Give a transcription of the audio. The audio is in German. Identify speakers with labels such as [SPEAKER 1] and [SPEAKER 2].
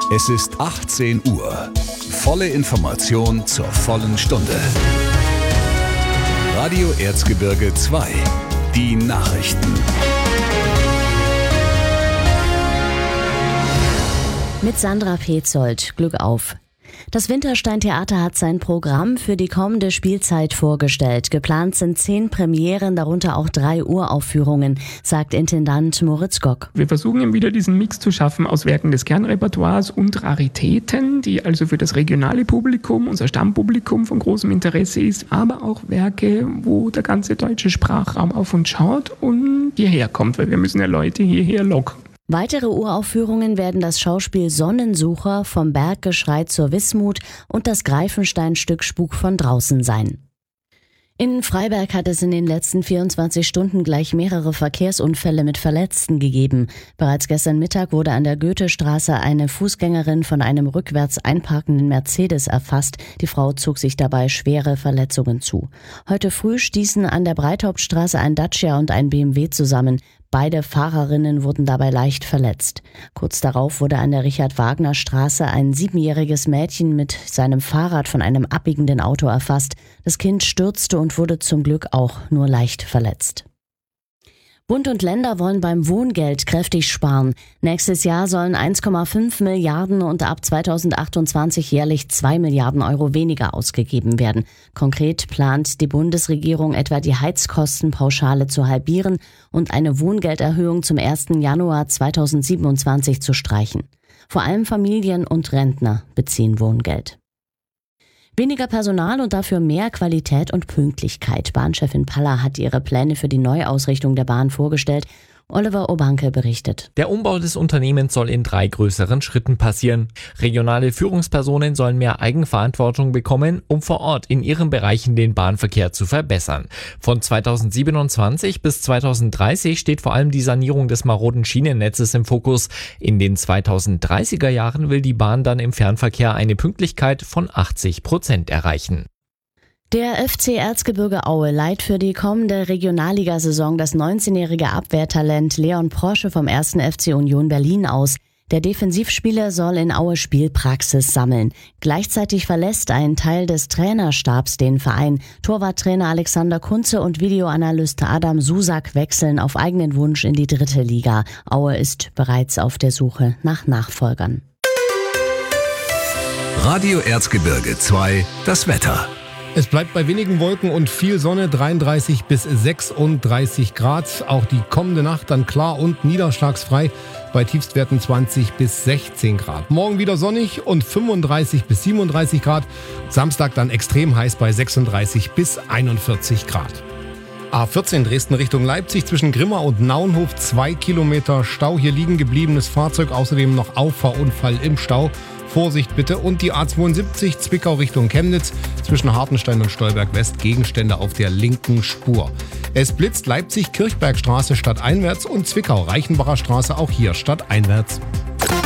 [SPEAKER 1] Es ist 18 Uhr. Volle Information zur vollen Stunde. Radio Erzgebirge 2. Die Nachrichten.
[SPEAKER 2] Mit Sandra Petzold. Glück auf. Das Winterstein-Theater hat sein Programm für die kommende Spielzeit vorgestellt. Geplant sind 10 Premieren, darunter auch 3 Uraufführungen, sagt Intendant Moritz Gock.
[SPEAKER 3] Wir versuchen eben wieder diesen Mix zu schaffen aus Werken des Kernrepertoires und Raritäten, die also für das regionale Publikum, unser Stammpublikum von großem Interesse ist, aber auch Werke, wo der ganze deutsche Sprachraum auf uns schaut und hierher kommt, weil wir müssen ja Leute hierher locken.
[SPEAKER 2] Weitere Uraufführungen werden das Schauspiel Sonnensucher, vom Berggeschrei zur Wismut und das Greifenstein-Stück Spuk von draußen sein. In Freiberg hat es in den letzten 24 Stunden gleich mehrere Verkehrsunfälle mit Verletzten gegeben. Bereits gestern Mittag wurde an der Goethestraße eine Fußgängerin von einem rückwärts einparkenden Mercedes erfasst. Die Frau zog sich dabei schwere Verletzungen zu. Heute früh stießen an der Breithauptstraße ein Dacia und ein BMW zusammen. Beide Fahrerinnen wurden dabei leicht verletzt. Kurz darauf wurde an der Richard-Wagner-Straße ein 7-jähriges Mädchen mit seinem Fahrrad von einem abbiegenden Auto erfasst. Das Kind stürzte und wurde zum Glück auch nur leicht verletzt. Bund und Länder wollen beim Wohngeld kräftig sparen. Nächstes Jahr sollen 1,5 Milliarden und ab 2028 jährlich 2 Milliarden Euro weniger ausgegeben werden. Konkret plant die Bundesregierung etwa die Heizkostenpauschale zu halbieren und eine Wohngelderhöhung zum 1. Januar 2027 zu streichen. Vor allem Familien und Rentner beziehen Wohngeld. Weniger Personal und dafür mehr Qualität und Pünktlichkeit. Bahnchefin Paller hat ihre Pläne für die Neuausrichtung der Bahn vorgestellt. Oliver Obanke berichtet.
[SPEAKER 4] Der Umbau des Unternehmens soll in 3 größeren Schritten passieren. Regionale Führungspersonen sollen mehr Eigenverantwortung bekommen, um vor Ort in ihren Bereichen den Bahnverkehr zu verbessern. Von 2027 bis 2030 steht vor allem die Sanierung des maroden Schienennetzes im Fokus. In den 2030er Jahren will die Bahn dann im Fernverkehr eine Pünktlichkeit von 80% erreichen.
[SPEAKER 2] Der FC Erzgebirge Aue leiht für die kommende Regionalligasaison das 19-jährige Abwehrtalent Leon Prosche vom 1. FC Union Berlin aus. Der Defensivspieler soll in Aue Spielpraxis sammeln. Gleichzeitig verlässt ein Teil des Trainerstabs den Verein. Torwarttrainer Alexander Kunze und Videoanalyst Adam Susak wechseln auf eigenen Wunsch in die 3. Liga. Aue ist bereits auf der Suche nach Nachfolgern.
[SPEAKER 1] Radio Erzgebirge 2, das Wetter.
[SPEAKER 5] Es bleibt bei wenigen Wolken und viel Sonne, 33 bis 36 Grad. Auch die kommende Nacht dann klar und niederschlagsfrei bei Tiefstwerten 20 bis 16 Grad. Morgen wieder sonnig und 35 bis 37 Grad. Samstag dann extrem heiß bei 36 bis 41 Grad. A14 Dresden Richtung Leipzig zwischen Grimma und Naunhof 2 Kilometer Stau. Hier liegen gebliebenes Fahrzeug, außerdem noch Auffahrunfall im Stau. Vorsicht bitte. Und die A72 Zwickau Richtung Chemnitz zwischen Hartenstein und Stolberg West Gegenstände auf der linken Spur. Es blitzt Leipzig Kirchbergstraße stadteinwärts und Zwickau Reichenbacher Straße auch hier stadteinwärts.